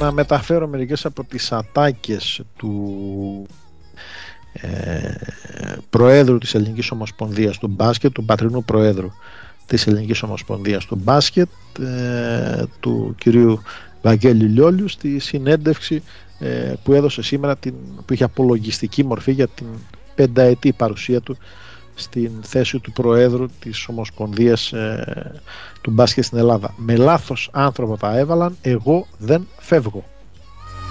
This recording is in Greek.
να μεταφέρω μερικές από τις ατάκες του Προέδρου της Ελληνικής Ομοσπονδίας του Μπάσκετ, του πατρινού Προέδρου της Ελληνικής Ομοσπονδίας του Μπάσκετ, του κυρίου Βαγγέλη Λιόλιου, στη συνέντευξη που έδωσε σήμερα, που είχε απολογιστική μορφή για την 5ετή παρουσία του στην θέση του Προέδρου της Ομοσπονδίας του Μπάσκετ στην Ελλάδα. Με λάθος άνθρωπο τα έβαλαν, εγώ δεν φεύγω.